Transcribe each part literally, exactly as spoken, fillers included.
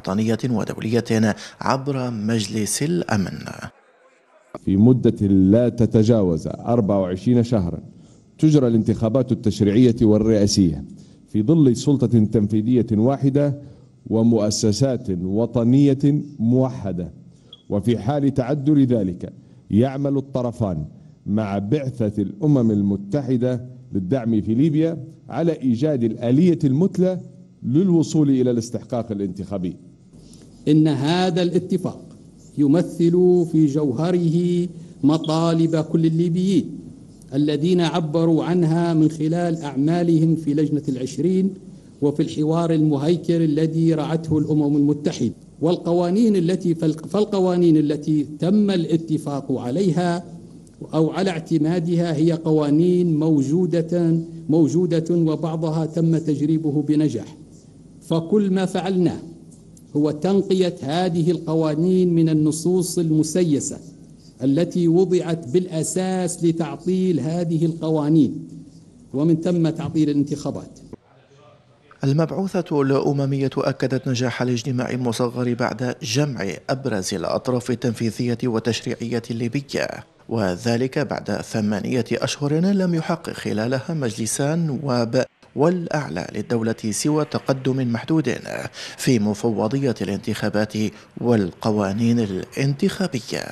وطنية ودولية عبر مجلس الأمن. في مدة لا تتجاوز أربع وعشرين شهرا تجرى الانتخابات التشريعية والرئاسية في ظل سلطة تنفيذية واحدة ومؤسسات وطنية موحدة، وفي حال تعذر ذلك يعمل الطرفان مع بعثة الأمم المتحدة للدعم في ليبيا على إيجاد الآلية المثلى للوصول إلى الاستحقاق الانتخابي. إن هذا الاتفاق يمثل في جوهره مطالب كل الليبيين الذين عبروا عنها من خلال أعمالهم في لجنة العشرين وفي الحوار المهيكل الذي رعته الأمم المتحدة، والقوانين التي فالقوانين التي تم الاتفاق عليها أو على اعتمادها هي قوانين موجودة موجودة وبعضها تم تجريبه بنجاح. فكل ما فعلناه هو تنقية هذه القوانين من النصوص المسيسة التي وضعت بالأساس لتعطيل هذه القوانين ومن ثم تعطيل الانتخابات. المبعوثة الأممية أكدت نجاح الاجتماع المصغر بعد جمع أبرز الأطراف التنفيذية والتشريعية الليبية، وذلك بعد ثمانية أشهر لم يحقق خلالها مجلسان نواب والأعلى للدولة سوى تقدم محدود في مفوضية الانتخابات والقوانين الانتخابية.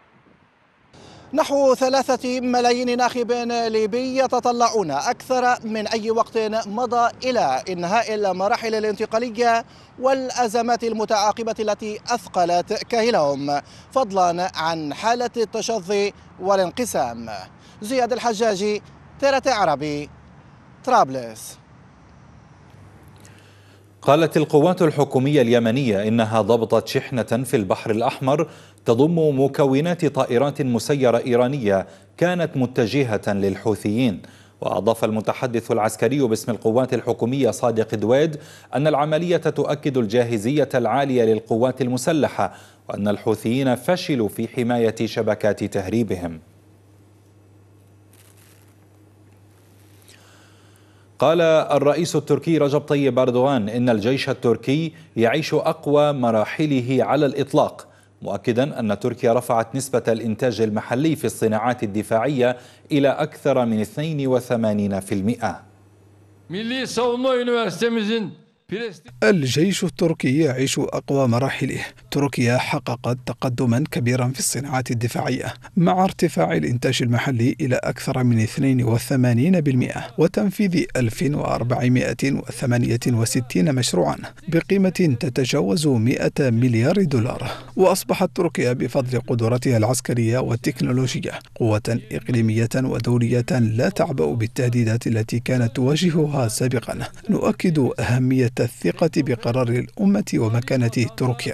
نحو ثلاثة ملايين ناخب ليبي يتطلعون أكثر من أي وقت مضى إلى إنهاء المراحل الانتقالية والأزمات المتعاقبة التي أثقلت كاهلهم، فضلا عن حالة التشظي والانقسام. زياد الحجاجي، ترى عربي، طرابلس. قالت القوات الحكومية اليمنية إنها ضبطت شحنة في البحر الأحمر تضم مكونات طائرات مسيرة إيرانية كانت متجهة للحوثيين. وأضاف المتحدث العسكري باسم القوات الحكومية صادق دويد أن العملية تؤكد الجاهزية العالية للقوات المسلحة وأن الحوثيين فشلوا في حماية شبكات تهريبهم. قال الرئيس التركي رجب طيب أردوغان إن الجيش التركي يعيش أقوى مراحله على الإطلاق، مؤكدا أن تركيا رفعت نسبة الإنتاج المحلي في الصناعات الدفاعية إلى أكثر من اثنين وثمانين بالمئة. الجيش التركي يعيش أقوى مراحله. تركيا حققت تقدما كبيرا في الصناعات الدفاعية مع ارتفاع الإنتاج المحلي إلى أكثر من اثنين وثمانين بالمئة وتنفيذ ألف وأربعمئة وثمانية وستين مشروعا بقيمة تتجاوز مئة مليار دولار. وأصبحت تركيا بفضل قدراتها العسكرية والتكنولوجية قوة إقليمية ودولية لا تعبأ بالتهديدات التي كانت تواجهها سابقا. نؤكد أهمية الثقة بقرار الأمة ومكانة تركيا.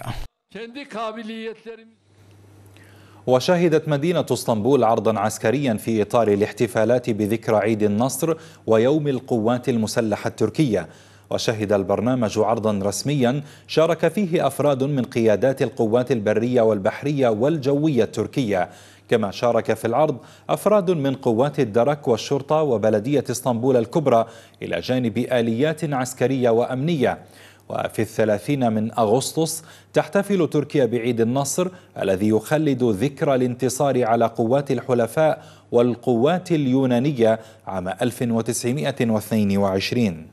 وشهدت مدينة اسطنبول عرضا عسكريا في إطار الاحتفالات بذكرى عيد النصر ويوم القوات المسلحة التركية. وشهد البرنامج عرضا رسميا شارك فيه أفراد من قيادات القوات البرية والبحرية والجوية التركية، كما شارك في العرض أفراد من قوات الدرك والشرطة وبلدية اسطنبول الكبرى إلى جانب آليات عسكرية وأمنية. وفي الثلاثين من أغسطس تحتفل تركيا بعيد النصر الذي يخلد ذكرى الانتصار على قوات الحلفاء والقوات اليونانية عام ألف وتسعمئة واثنين وعشرين.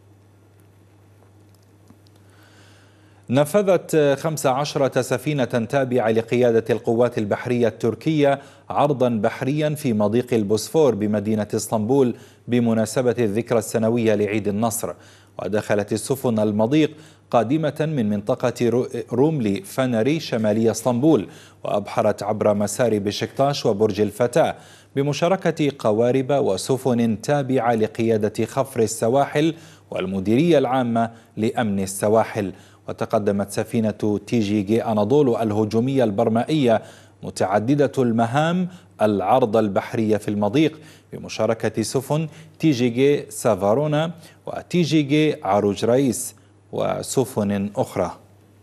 نفذت خمس عشرة سفينة تابعة لقيادة القوات البحرية التركية عرضا بحريا في مضيق البوسفور بمدينة اسطنبول بمناسبة الذكرى السنوية لعيد النصر. ودخلت السفن المضيق قادمة من منطقة روملي فنري شمالي اسطنبول، وأبحرت عبر مسار بشكتاش وبرج الفتاة بمشاركة قوارب وسفن تابعة لقيادة خفر السواحل والمديرية العامة لأمن السواحل. وتقدمت سفينة تي جي جي أناضولو الهجومية البرمائية متعددة المهام العرض البحري في المضيق بمشاركة سفن تي جي جي سافارونا وتي جي جي عروج رئيس وسفن أخرى.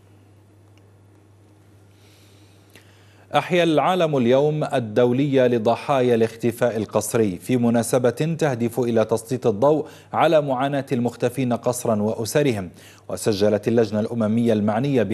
أحيا العالم اليوم الدولي لضحايا الاختفاء القسري في مناسبة تهدف إلى تسليط الضوء على معاناة المختفين قسرا وأسرهم. وسجلت اللجنة الأممية المعنية